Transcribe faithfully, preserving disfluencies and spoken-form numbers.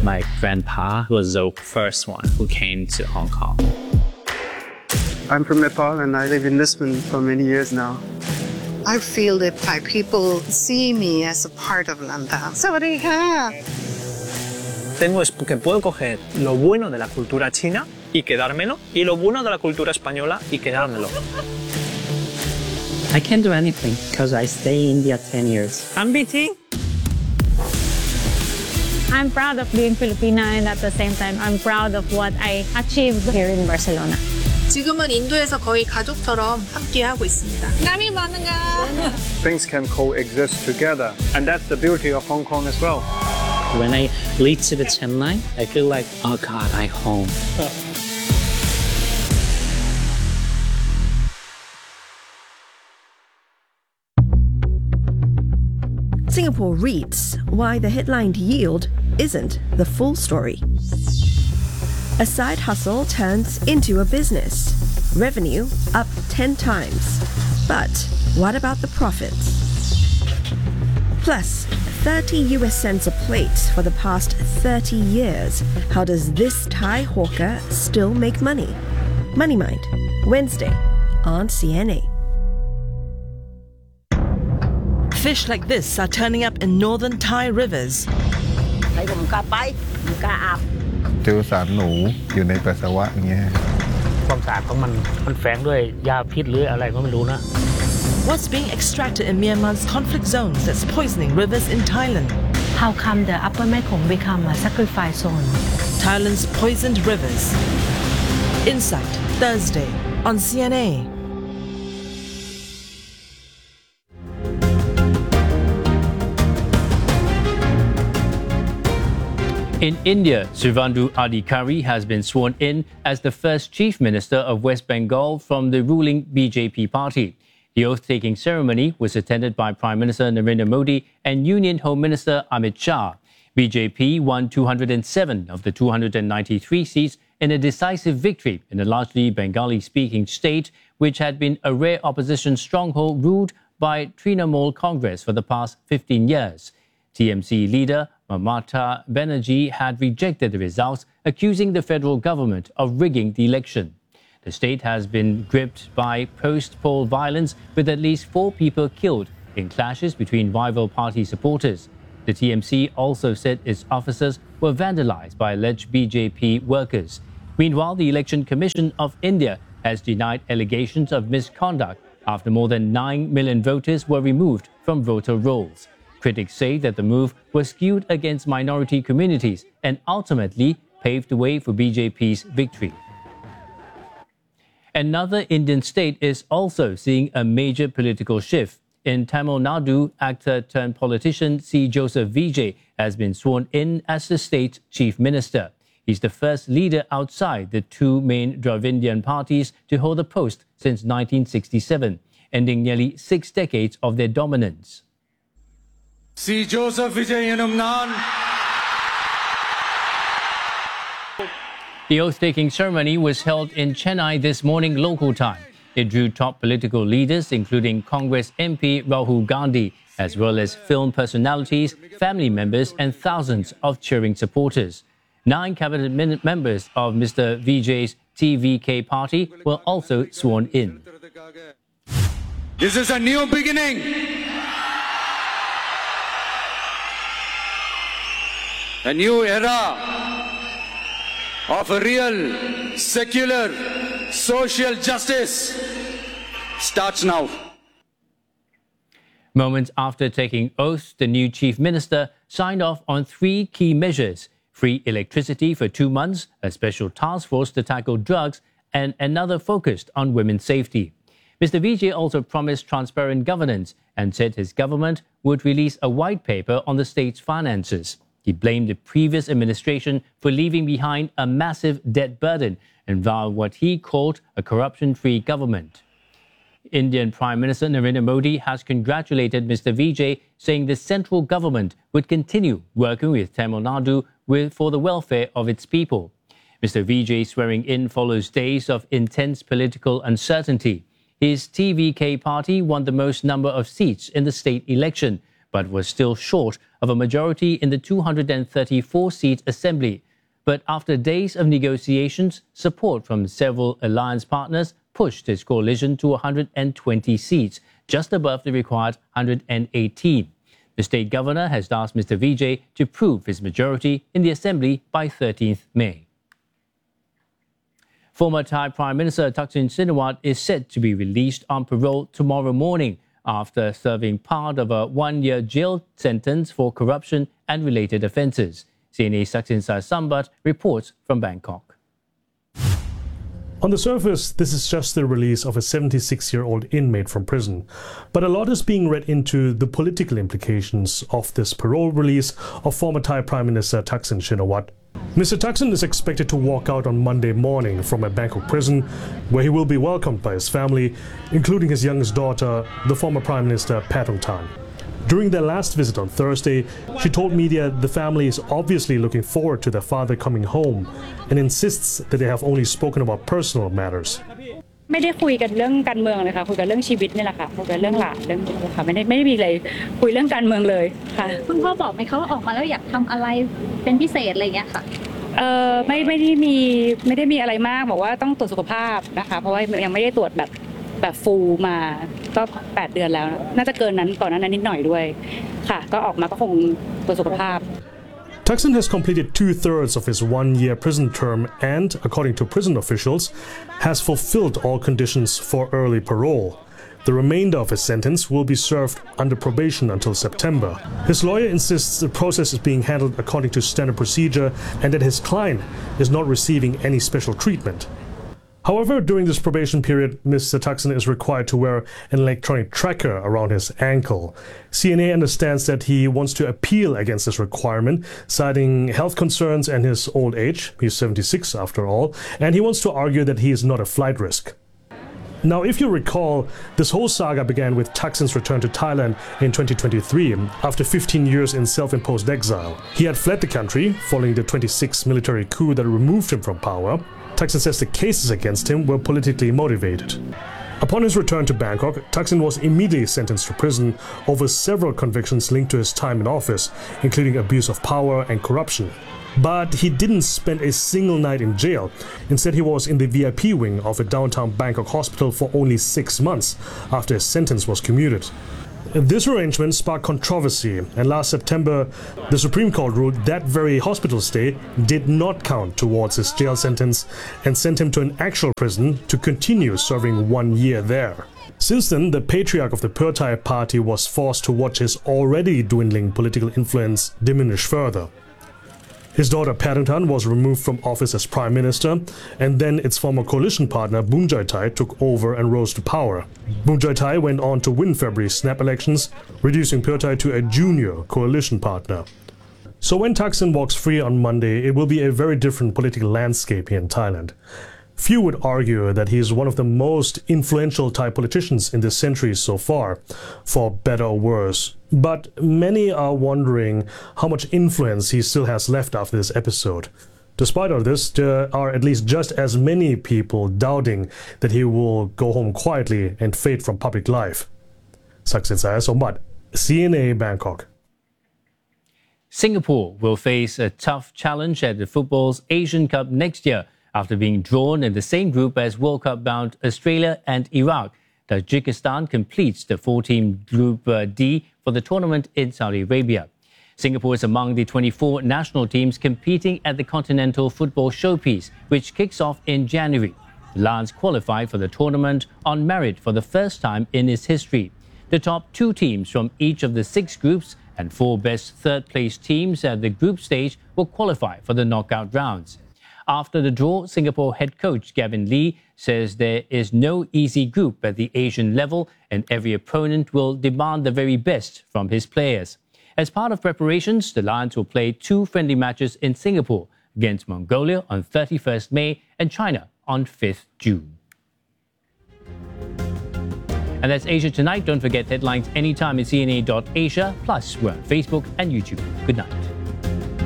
My grandpa was the first one who came to Hong Kong. I'm from Nepal and I live in Lisbon for many years now. I feel that Thai people see me as a part of Lantau. Sawadee-ka. Tengo que puedo coger lo bueno de la cultura china y quedármelo, y lo bueno de la cultura española y quedármelo. I can't do anything because I stay in India ten years. I'm B T. I'm proud of being Filipina, and at the same time, I'm proud of what I achieved here in Barcelona. 지금은 인도에서 거의 가족처럼 함께하고 있습니다. Kami bangga. Things can coexist together, and that's the beauty of Hong Kong as well. When I lead to the Chen line, I feel like, oh God, I'm home. Singapore reads why the headlined yield isn't the full story. A side hustle turns into a business. Revenue up ten times. But what about the profits? Plus, thirty U S cents a plate for the past thirty years. How does this Thai hawker still make money? Money Mind, Wednesday on C N A. Fish like this are turning up in northern Thai rivers. เจอสารหนูอยู่ในปัสสาวะอย่างเงี้ยความสะอาดของมันมันแฝงด้วยยาพิษหรืออะไรก็ไม่รู้นะ What's being extracted in Myanmar's conflict zones that's poisoning rivers in Thailand? How come the Upper Mekong become a sacrifice zone? Thailand's poisoned rivers. Insight, Thursday on C N A. In India, Suvendu Adhikari has been sworn in as the first Chief Minister of West Bengal from the ruling B J P party. The oath-taking ceremony was attended by Prime Minister Narendra Modi and Union Home Minister Amit Shah. B J P won two hundred seven of the two hundred ninety-three seats in a decisive victory in a largely Bengali-speaking state, which had been a rare opposition stronghold ruled by Trinamool Congress for the past fifteen years. T M C leader Mamata Banerjee had rejected the results, accusing the federal government of rigging the election. The state has been gripped by post-poll violence, with at least four people killed in clashes between rival party supporters. The T M C also said its officers were vandalized by alleged B J P workers. Meanwhile, the Election Commission of India has denied allegations of misconduct after more than nine million voters were removed from voter rolls. Critics say that the move was skewed against minority communities and ultimately paved the way for B J P's victory. Another Indian state is also seeing a major political shift. In Tamil Nadu, actor turned politician C. Joseph Vijay has been sworn in as the state's chief minister. He's the first leader outside the two main Dravidian parties to hold the post since nineteen sixty-seven, ending nearly six decades of their dominance. C. Joseph Vijay Yanumnan. The oath-taking ceremony was held in Chennai this morning local time. It drew top political leaders, including Congress M P Rahul Gandhi, as well as film personalities, family members, and thousands of cheering supporters. Nine cabinet members of Mister Vijay's T V K party were also sworn in. This is a new beginning. A new era of a real, secular, social justice starts now. Moments after taking oath, the new chief minister signed off on three key measures: free electricity for two months, a special task force to tackle drugs, and another focused on women's safety. Mister Vijay also promised transparent governance and said his government would release a white paper on the state's finances. He blamed the previous administration for leaving behind a massive debt burden and vowed what he called a corruption-free government. Indian Prime Minister Narendra Modi has congratulated Mister Vijay, saying the central government would continue working with Tamil Nadu with, for the welfare of its people. Mister Vijay's swearing in follows days of intense political uncertainty. His T V K party won the most number of seats in the state election, but was still short of a majority in the two hundred thirty-four seat assembly. But after days of negotiations, support from several alliance partners pushed its coalition to one hundred twenty seats, just above the required one hundred eighteen. The state governor has asked Mister Vijay to prove his majority in the assembly by thirteenth May. Former Thai Prime Minister Thaksin Shinawatra is set to be released on parole tomorrow morning after serving part of a one-year jail sentence for corruption and related offences. C N A's Saksin Sambat reports from Bangkok. On the surface, this is just the release of a seventy-six-year-old inmate from prison. But a lot is being read into the political implications of this parole release of former Thai Prime Minister Thaksin Shinawatra. Mister Thaksin is expected to walk out on Monday morning from a Bangkok prison, where he will be welcomed by his family, including his youngest daughter, the former Prime Minister Paetongtarn. During their last visit on Thursday, she told media the family is obviously looking forward to their father coming home and insists that they have only spoken about personal matters. ไม่ได้คุยกันเรื่องการเมืองเลยค่ะคุยกันเรื่องชีวิตนี่แหละค่ะคุยกันเรื่องหลานเรื่องค่ะไม่ได้ไม่ได้มีอะไรคุยเรื่องการเมืองเลยค่ะคุณพ่อบอกไหมเขาว่าออกมาแล้วอยากทำอะไรเป็นพิเศษอะไรอย่างเงี้ยค่ะเอ่อไม่ไม่ได้มีไม่ได้มีอะไรมากบอกว่าต้องตรวจสุขภาพนะคะเพราะว่ายังไม่ได้ตรวจแบบแบบฟูลมาก็แปดเดือนแล้วน่าจะเกินนั้นก่อนนั้นนิดหน่อยด้วยค่ะก็ออกมาก็คงตรวจสุขภาพ Thaksin has completed two-thirds of his one-year prison term and, according to prison officials, has fulfilled all conditions for early parole. The remainder of his sentence will be served under probation until September. His lawyer insists the process is being handled according to standard procedure and that his client is not receiving any special treatment. However, during this probation period, Mister Thaksin is required to wear an electronic tracker around his ankle. C N A understands that he wants to appeal against this requirement, citing health concerns and his old age. He's seventy-six after all, and he wants to argue that he is not a flight risk. Now, if you recall, this whole saga began with Thaksin's return to Thailand in twenty twenty-three, after fifteen years in self-imposed exile. He had fled the country following the twenty-six military coup that removed him from power. Thaksin says the cases against him were politically motivated. Upon his return to Bangkok, Thaksin was immediately sentenced to prison over several convictions linked to his time in office, including abuse of power and corruption. But he didn't spend a single night in jail. Instead, he was in the V I P wing of a downtown Bangkok hospital for only six months after his sentence was commuted. This arrangement sparked controversy, and last September, the Supreme Court ruled that very hospital stay did not count towards his jail sentence and sent him to an actual prison to continue serving one year there. Since then, the patriarch of the Pheu Thai party was forced to watch his already dwindling political influence diminish further. His daughter Paetongtarn was removed from office as prime minister, and then its former coalition partner Boon Choi Thai took over and rose to power. Boon Choi Thai went on to win February's snap elections, reducing Pheu Thai to a junior coalition partner. So when Thaksin walks free on Monday, it will be a very different political landscape here in Thailand. Few would argue that he is one of the most influential Thai politicians in this century so far, for better or worse. But many are wondering how much influence he still has left after this episode. Despite all this, there are at least just as many people doubting that he will go home quietly and fade from public life. Saksin Sambat, C N A Bangkok. Singapore will face a tough challenge at the football's Asian Cup next year after being drawn in the same group as World Cup-bound Australia and Iraq. Tajikistan completes the four-team Group uh, D for the tournament in Saudi Arabia. Singapore is among the twenty-four national teams competing at the Continental Football Showpiece, which kicks off in January. The Lions qualified for the tournament on merit for the first time in its history. The top two teams from each of the six groups and four best third-place teams at the group stage will qualify for the knockout rounds. After the draw, Singapore head coach Gavin Lee says there is no easy group at the Asian level and every opponent will demand the very best from his players. As part of preparations, the Lions will play two friendly matches in Singapore against Mongolia on thirty-first May and China on fifth June. And that's Asia Tonight. Don't forget headlines anytime at C N A dot Asia. Plus, we're on Facebook and YouTube. Good night.